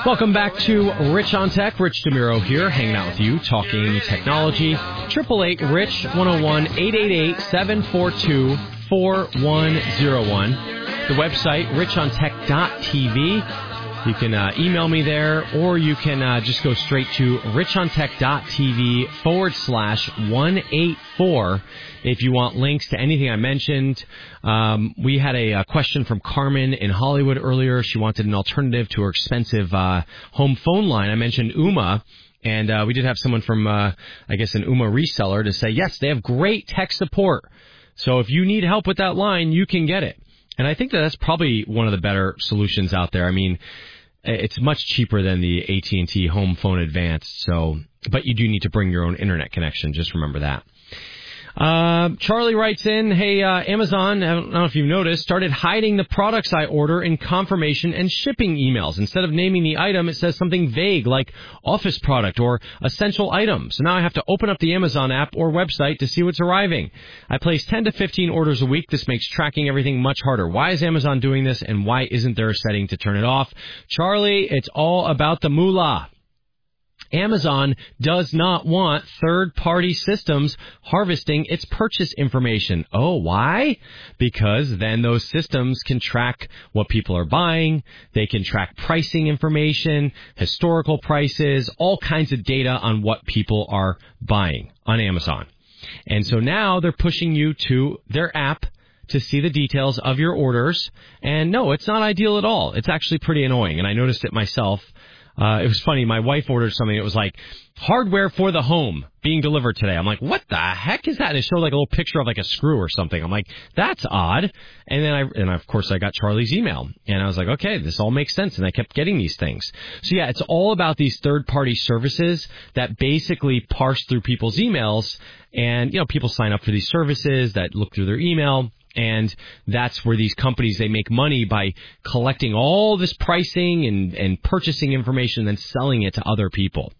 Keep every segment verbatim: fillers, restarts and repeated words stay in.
Welcome back to Rich on Tech. Rich DeMuro here, hanging out with you, talking technology. eight eight eight, RICH, one oh one, eight eight eight, seven four two, four one oh one. The website, rich on tech dot t v. You can uh, email me there, or you can uh, just go straight to richontech.tv forward slash 184 if you want links to anything I mentioned. Um, we had a, a question from Carmen in Hollywood earlier. She wanted an alternative to her expensive uh, home phone line. I mentioned Ooma, and uh, we did have someone from, uh, I guess, an Ooma reseller to say, yes, they have great tech support. So if you need help with that line, you can get it. And I think that that's probably one of the better solutions out there. I mean, it's much cheaper than the A T and T Home Phone Advanced, so, but you do need to bring your own internet connection. Just remember that. Uh, Charlie writes in, hey, uh, Amazon, I don't know if you've noticed, started hiding the products I order in confirmation and shipping emails. Instead of naming the item, it says something vague like office product or essential item. So now I have to open up the Amazon app or website to see what's arriving. I place ten to fifteen orders a week. This makes tracking everything much harder. Why is Amazon doing this, and why isn't there a setting to turn it off? Charlie, it's all about the moolah. Amazon does not want third-party systems harvesting its purchase information. Oh, why? Because then those systems can track what people are buying. They can track pricing information, historical prices, all kinds of data on what people are buying on Amazon. And so now they're pushing you to their app to see the details of your orders. And no, it's not ideal at all. It's actually pretty annoying, and I noticed it myself. Uh, it was funny. My wife ordered something. It was like hardware for the home being delivered today. I'm like, what the heck is that? And it showed like a little picture of like a screw or something. I'm like, that's odd. And then I, and of course I got Charlie's email, and I was like, okay, this all makes sense. And I kept getting these things. So yeah, it's all about these third party services that basically parse through people's emails, and, you know, people sign up for these services that look through their email. And that's where these companies, they make money by collecting all this pricing and, and purchasing information and then selling it to other people.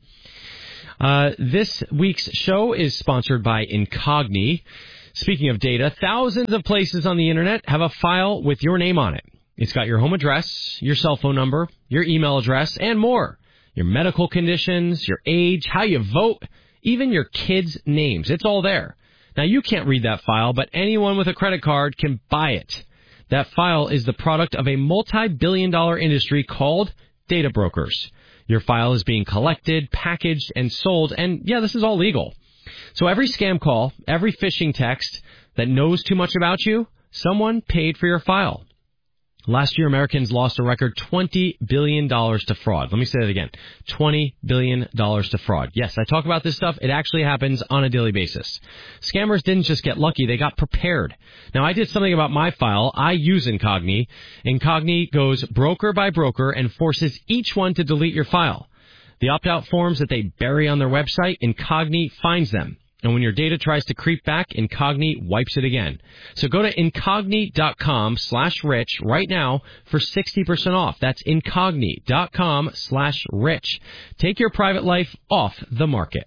Uh, this week's show is sponsored by Incogni. Speaking of data, thousands of places on the internet have a file with your name on it. It's got your home address, your cell phone number, your email address, and more. Your medical conditions, your age, how you vote, even your kids' names. It's all there. Now, you can't read that file, but anyone with a credit card can buy it. That file is the product of a multi-billion dollar industry called data brokers. Your file is being collected, packaged, and sold, and yeah, this is all legal. So every scam call, every phishing text that knows too much about you, someone paid for your file. Last year, Americans lost a record twenty billion dollars to fraud. Let me say that again. twenty billion dollars to fraud. Yes, I talk about this stuff. It actually happens on a daily basis. Scammers didn't just get lucky. They got prepared. Now, I did something about my file. I use Incogni. Incogni goes broker by broker and forces each one to delete your file. The opt-out forms that they bury on their website, Incogni finds them. And when your data tries to creep back, Incogni wipes it again. So go to Incogni.com slash rich right now for sixty percent off. That's Incogni.com slash rich. Take your private life off the market.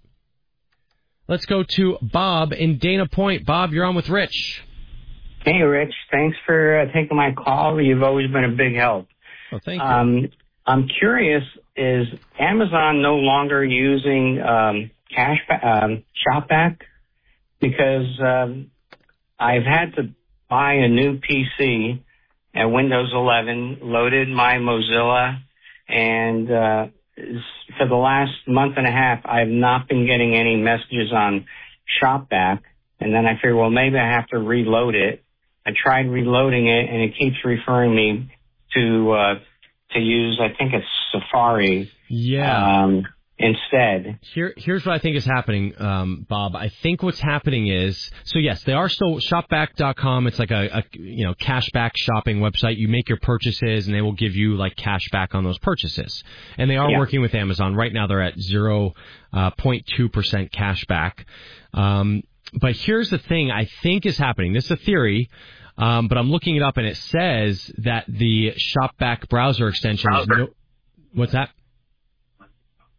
Let's go to Bob in Dana Point. Bob, you're on with Rich. Hey, Rich. Thanks for uh, taking my call. You've always been a big help. Oh, thank you. Um, I'm curious, is Amazon no longer using... Um, cash um, shopback? Because um, I've had to buy a new P C at Windows eleven, loaded my Mozilla, and uh, for the last month and a half, I've not been getting any messages on shopback. And then I figured, well, maybe I have to reload it. I tried reloading it, and it keeps referring me to uh, to use, I think it's Safari. Yeah. Um, Instead, Here, here's what I think is happening, um, Bob. I think what's happening is, so yes, they are still shopback dot com. It's like a, a you know cashback shopping website. You make your purchases, and they will give you like cash back on those purchases. And they are yeah. working with Amazon right now. They're at zero point two percent cash back. Um, but here's the thing I think is happening. This is a theory. Um, but I'm looking it up, and it says that the shopback browser extension browser. is no. What's that?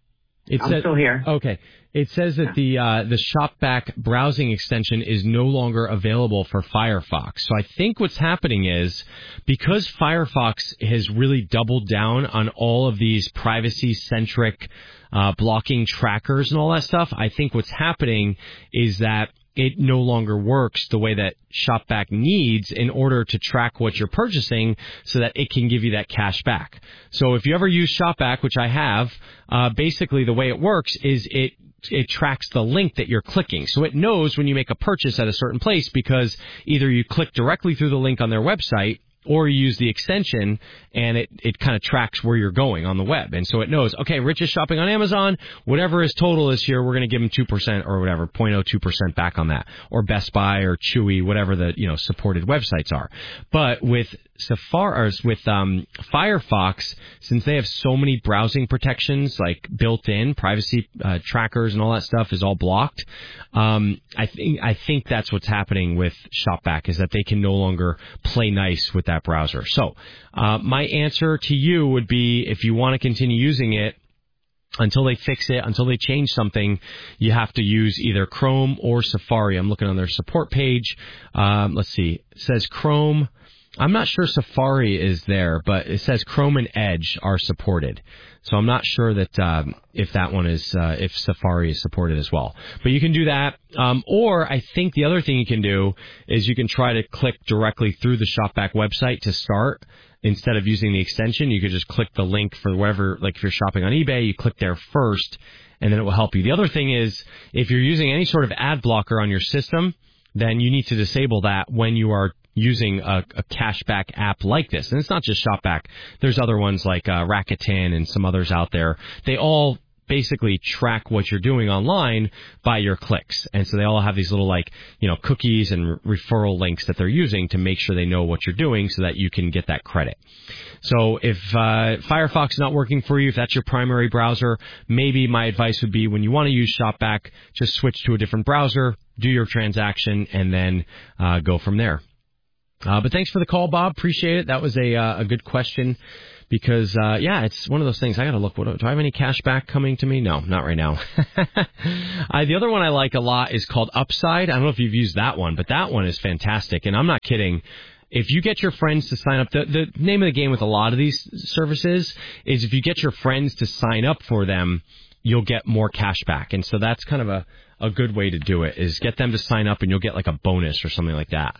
It I'm says, still here. Okay. It says that the uh, the Shopback browsing extension is no longer available for Firefox. So I think what's happening is because Firefox has really doubled down on all of these privacy-centric uh, blocking trackers and all that stuff, I think what's happening is that it no longer works the way that Shopback needs in order to track what you're purchasing so that it can give you that cash back. So if you ever use Shopback, which I have, uh, basically the way it works is it it tracks the link that you're clicking. So it knows when you make a purchase at a certain place because either you click directly through the link on their website or you use the extension, and it, it kind of tracks where you're going on the web. And so it knows, okay, Rich is shopping on Amazon. Whatever his total is here, we're going to give him two percent or whatever, zero point zero two percent back on that. Or Best Buy or Chewy, whatever the, you know, supported websites are. But with Safari, or with um, Firefox, since they have so many browsing protections, like built-in, privacy uh, trackers and all that stuff is all blocked, um, I think I think that's what's happening with Shopback, is that they can no longer play nice with that browser. So uh, my answer to you would be, if you want to continue using it, until they fix it, until they change something, you have to use either Chrome or Safari. I'm looking on their support page. Um, let's see. It says Chrome. I'm not sure Safari is there, but it says Chrome and Edge are supported. So I'm not sure that um, if that one is, uh, if Safari is supported as well. But you can do that. Um, or I think the other thing you can do is you can try to click directly through the Shopback website to start. Instead of using the extension, you could just click the link for wherever, like if you're shopping on eBay, you click there first, and then it will help you. The other thing is, if you're using any sort of ad blocker on your system, then you need to disable that when you are using a, a cashback app like this. And it's not just Shopback. There's other ones like uh, Rakuten and some others out there. They all basically track what you're doing online by your clicks. And so they all have these little, like, you know, cookies and re- referral links that they're using to make sure they know what you're doing so that you can get that credit. So if uh, Firefox is not working for you, if that's your primary browser, maybe my advice would be, when you want to use Shopback, just switch to a different browser, do your transaction, and then uh, go from there. Uh, but thanks for the call, Bob. Appreciate it. That was a uh, a good question. Because, uh, yeah, it's one of those things. I got to look. What, do I have any cash back coming to me? No, not right now. uh, the other one I like a lot is called Upside. I don't know if you've used that one, but that one is fantastic. And I'm not kidding. If you get your friends to sign up, the, the name of the game with a lot of these services is if you get your friends to sign up for them, you'll get more cash back. And so that's kind of a, a good way to do it, is get them to sign up and you'll get like a bonus or something like that.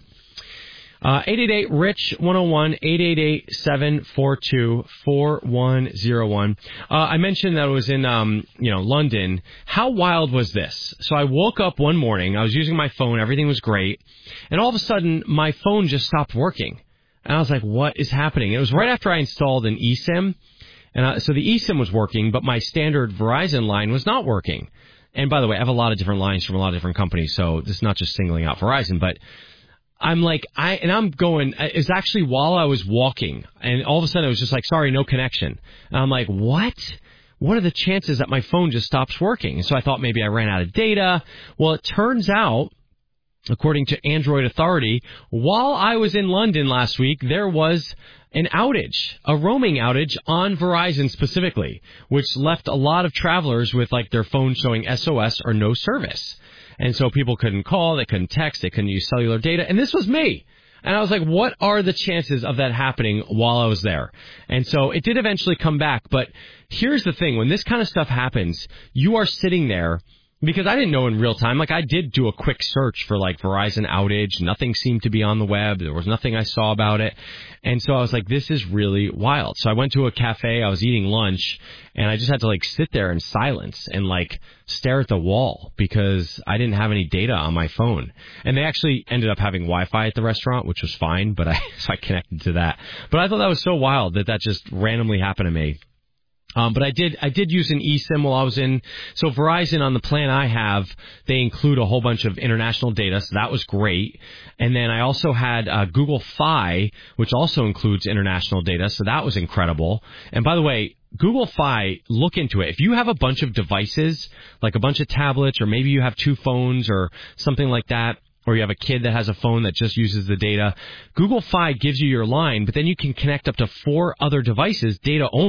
Uh, eight eight eight, R I C H, one oh one, eight eight eight, seven four two, four one oh one. Uh, I mentioned that it was in, um, you know, London. How wild was this? So I woke up one morning, I was using my phone, everything was great, and all of a sudden, my phone just stopped working. And I was like, what is happening? It was right after I installed an eSIM, and uh, so the eSIM was working, but my standard Verizon line was not working. And by the way, I have a lot of different lines from a lot of different companies, so this is not just singling out Verizon, but I'm like, I, and I'm going, it was actually while I was walking, and all of a sudden it was just like, sorry, no connection. And I'm like, what? What are the chances that my phone just stops working? And so I thought maybe I ran out of data. Well, it turns out, according to Android Authority, while I was in London last week, there was an outage, a roaming outage on Verizon specifically, which left a lot of travelers with like their phone showing S O S or no service. And so people couldn't call, they couldn't text, they couldn't use cellular data. And this was me. And I was like, what are the chances of that happening while I was there? And so it did eventually come back. But here's the thing. When this kind of stuff happens, you are sitting there, because I didn't know in real time. Like, I did do a quick search for, like, Verizon outage. Nothing seemed to be on the web. There was nothing I saw about it. And so I was like, this is really wild. So I went to a cafe. I was eating lunch, and I just had to, like, sit there in silence and, like, stare at the wall because I didn't have any data on my phone. And they actually ended up having Wi-Fi at the restaurant, which was fine, but I, so I connected to that. But I thought that was so wild that that just randomly happened to me. Um, but I did I did use an eSIM while I was in. So Verizon, on the plan I have, they include a whole bunch of international data, so that was great. And then I also had uh, Google Fi, which also includes international data, so that was incredible. And by the way, Google Fi, look into it. If you have a bunch of devices, like a bunch of tablets, or maybe you have two phones or something like that, or you have a kid that has a phone that just uses the data, Google Fi gives you your line, but then you can connect up to four other devices data only.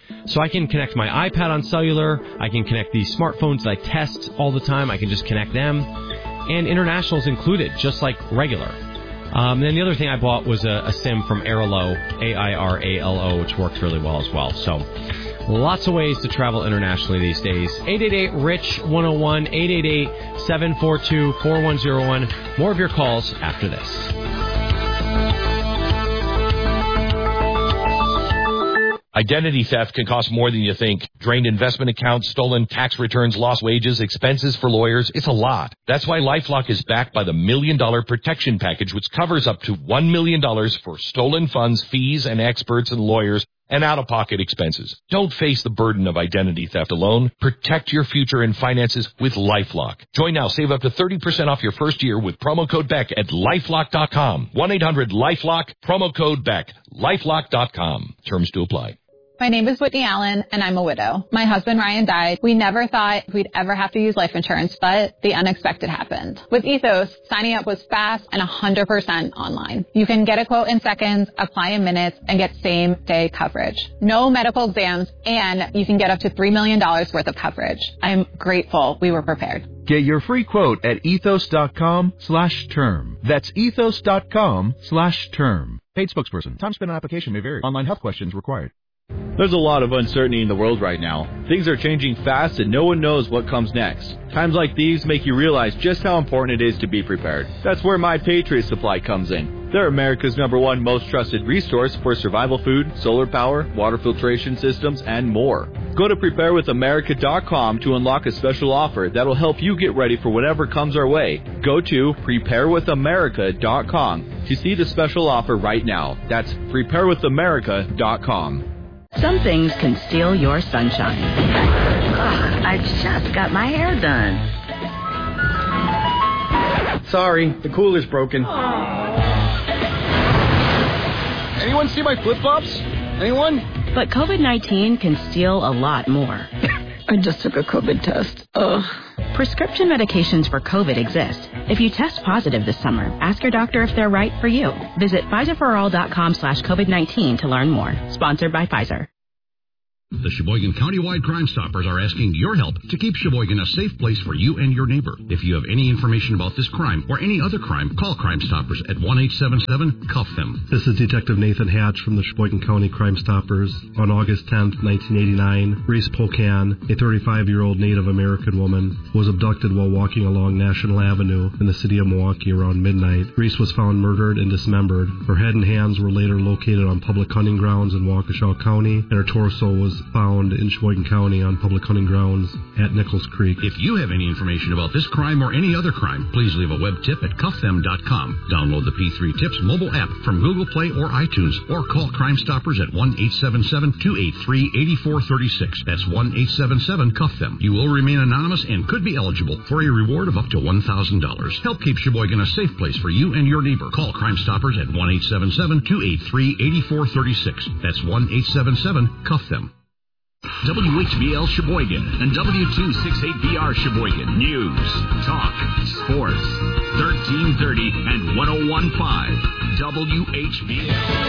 So I can connect my iPad on cellular. I can connect these smartphones that I test all the time. I can just connect them. And international is included, just like regular. Um, then the other thing I bought was a, a SIM from Airalo, A I R A L O, which works really well as well. So lots of ways to travel internationally these days. eight eight eight, R I C H, one oh one, eight eight eight, seven four two, four one oh one. More of your calls after this. Identity theft can cost more than you think. Drained investment accounts, stolen tax returns, lost wages, expenses for lawyers. It's a lot. That's why LifeLock is backed by the Million Dollar Protection Package, which covers up to one million dollars for stolen funds, fees, and experts and lawyers, and out-of-pocket expenses. Don't face the burden of identity theft alone. Protect your future and finances with LifeLock. Join now. Save up to thirty percent off your first year with promo code Beck at LifeLock dot com. one eight hundred LifeLock, promo code Beck. LifeLock dot com. Terms to apply. My name is Whitney Allen, and I'm a widow. My husband, Ryan, died. We never thought we'd ever have to use life insurance, but the unexpected happened. With Ethos, signing up was fast and one hundred percent online. You can get a quote in seconds, apply in minutes, and get same-day coverage. No medical exams, and you can get up to three million dollars worth of coverage. I'm grateful we were prepared. Get your free quote at ethos.com slash term. That's ethos.com slash term. Paid spokesperson. Time spent on application may vary. Online health questions required. There's a lot of uncertainty in the world right now. Things are changing fast and no one knows what comes next. Times like these make you realize just how important it is to be prepared. That's where My Patriot Supply comes in. They're America's number one most trusted resource for survival food, solar power, water filtration systems, and more. Go to prepare with america dot com to unlock a special offer that'll help you get ready for whatever comes our way. Go to prepare with america dot com to see the special offer right now. That's prepare with america dot com. Some things can steal your sunshine. Ugh, I just got my hair done. Sorry, the cooler's broken. Anyone see my flip-flops? Anyone? But COVID nineteen can steal a lot more. I just took a COVID test. Ugh. Prescription medications for COVID exist. If you test positive this summer, ask your doctor if they're right for you. Visit Pfizer for all dot com slash COVID nineteen to learn more. Sponsored by Pfizer. The Sheboygan Countywide Crime Stoppers are asking your help to keep Sheboygan a safe place for you and your neighbor. If you have any information about this crime or any other crime, call Crime Stoppers at one eight seven seven, C U F them. This is Detective Nathan Hatch from the Sheboygan County Crime Stoppers. On August tenth, nineteen eighty-nine, Reese Polkan, a thirty-five-year-old Native American woman, was abducted while walking along National Avenue in the city of Milwaukee around midnight. Reese was found murdered and dismembered. Her head and hands were later located on public hunting grounds in Waukesha County, and her torso was found in Sheboygan County on public hunting grounds at Nichols Creek. If you have any information about this crime or any other crime, please leave a web tip at cuff them dot com. Download the P three Tips mobile app from Google Play or iTunes, or call Crime Stoppers at one eight seven seven, two eight three, eight four three six. That's one eight seven seven, C U F them. You will remain anonymous and could be eligible for a reward of up to one thousand dollars. Help keep Sheboygan a safe place for you and your neighbor. Call Crime Stoppers at one eight seven seven, two eight three, eight four three six. That's one eight seven seven, C U F them. W H B L Sheboygan and W two sixty-eight B R Sheboygan. News, talk, sports. thirteen thirty and one oh one point five W H B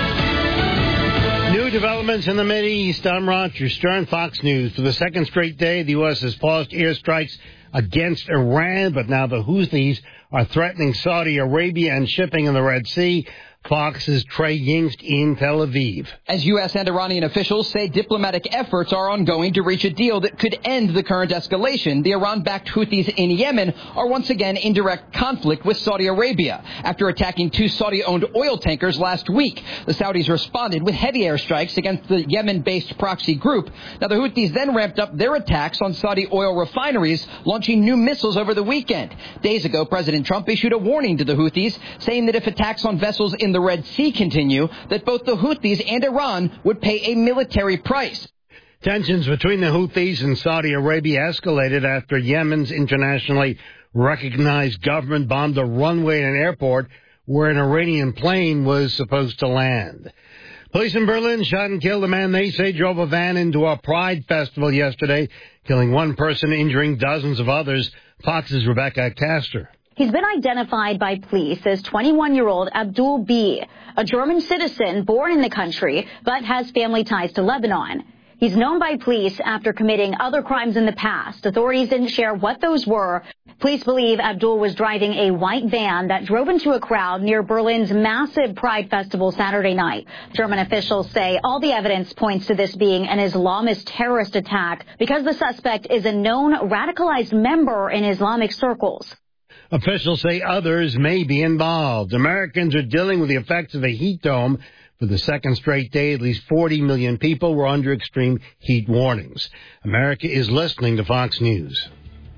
L. New developments in the Mideast. I'm Roger Stern, Fox News. For the second straight day, the U S has paused airstrikes against Iran, but now the Houthis are threatening Saudi Arabia and shipping in the Red Sea. Fox's Trey Yingst in Tel Aviv. As U S and Iranian officials say diplomatic efforts are ongoing to reach a deal that could end the current escalation, the Iran-backed Houthis in Yemen are once again in direct conflict with Saudi Arabia. After attacking two Saudi-owned oil tankers last week, the Saudis responded with heavy airstrikes against the Yemen-based proxy group. Now, the Houthis then ramped up their attacks on Saudi oil refineries, launching new missiles over the weekend. Days ago, President Trump issued a warning to the Houthis, saying that if attacks on vessels in the Red Sea continue, that both the Houthis and Iran would pay a military price. Tensions between the Houthis and Saudi Arabia escalated after Yemen's internationally recognized government bombed a runway in an airport where an Iranian plane was supposed to land. Police in Berlin shot and killed a man they say drove a van into a pride festival yesterday, killing one person, injuring dozens of others. Fox's Rebecca Castor. He's been identified by police as twenty-one-year-old Abdul B, a German citizen born in the country but has family ties to Lebanon. He's known by police after committing other crimes in the past. Authorities didn't share what those were. Police believe Abdul was driving a white van that drove into a crowd near Berlin's massive Pride Festival Saturday night. German officials say all the evidence points to this being an Islamist terrorist attack because the suspect is a known radicalized member in Islamic circles. Officials say others may be involved. Americans are dealing with the effects of a heat dome. For the second straight day, at least forty million people were under extreme heat warnings. America is listening to Fox News.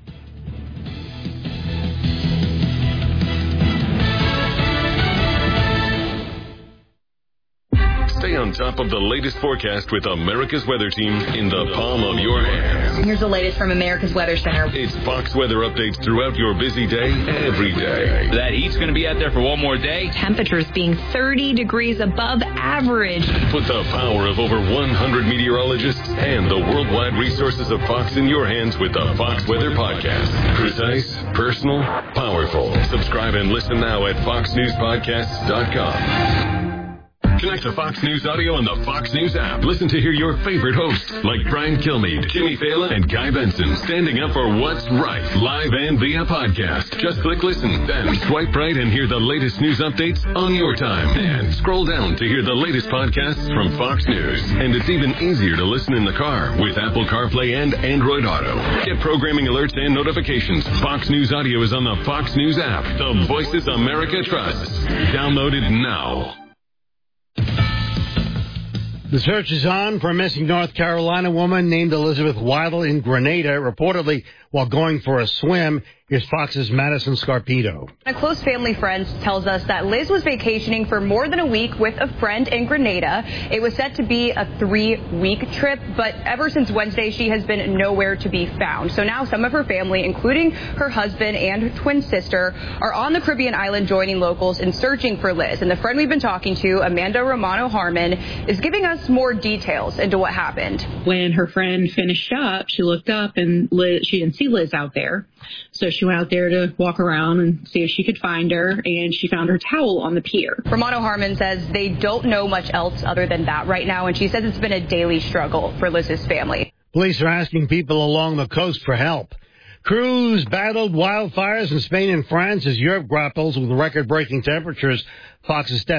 Stay on top of the latest forecast with America's Weather Team in the palm of your hand. Here's the latest from America's Weather Center. It's Fox weather updates throughout your busy day, every day. That heat's going to be out there for one more day. Temperatures being thirty degrees above average. Put the power of over one hundred meteorologists and the worldwide resources of Fox in your hands with the Fox Weather Podcast. Precise, personal, powerful. Subscribe and listen now at fox news podcasts dot com. Connect to Fox News Audio on the Fox News app. Listen to hear your favorite hosts like Brian Kilmeade, Jimmy Fallon, and Guy Benson standing up for what's right, live and via podcast. Just click listen, then swipe right and hear the latest news updates on your time. And scroll down to hear the latest podcasts from Fox News. And it's even easier to listen in the car with Apple CarPlay and Android Auto. Get programming alerts and notifications. Fox News Audio is on the Fox News app. The voices America trusts. Download it now. The search is on for a missing North Carolina woman named Elizabeth Waddle in Grenada, reportedly while going for a swim. Here's Fox's Madison Scarpito. A close family friend tells us that Liz was vacationing for more than a week with a friend in Grenada. It was set to be a three-week trip, but ever since Wednesday, she has been nowhere to be found. So now some of her family, including her husband and her twin sister, are on the Caribbean island joining locals in searching for Liz. And the friend we've been talking to, Amanda Romano Harmon, is giving us more details into what happened. When her friend finished up, she looked up and Liz, she didn't see Liz out there. So she went out there to walk around and see if she could find her, and she found her towel on the pier. Romano Harmon says they don't know much else other than that right now, and she says it's been a daily struggle for Liz's family. Police are asking people along the coast for help. Crews battled wildfires in Spain and France as Europe grapples with record-breaking temperatures. Fox's